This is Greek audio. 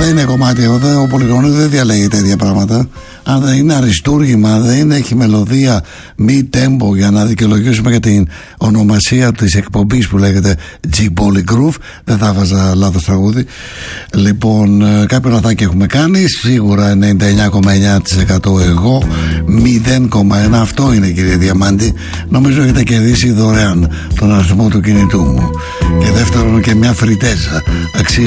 δεν είναι κομμάτι. Ο Πολυγωνίδης δεν διαλέγει τέτοια πράγματα. Αν δεν είναι αριστούργημα, δεν έχει μελωδία, μη τέμπο, για να δικαιολογήσουμε για την ονομασία της εκπομπής που λέγεται G-Poly Groove, δεν θα βάζα λάθος τραγούδι. Λοιπόν, κάποιο λαθάκι έχουμε κάνει. Σίγουρα 99,9% εγώ, 0,1% αυτό είναι, κύριε Διαμάντη. Νομίζω έχετε κερδίσει δωρεάν τον αριθμό του κινητού μου. Και δεύτερον, και μια φριτέζα αξία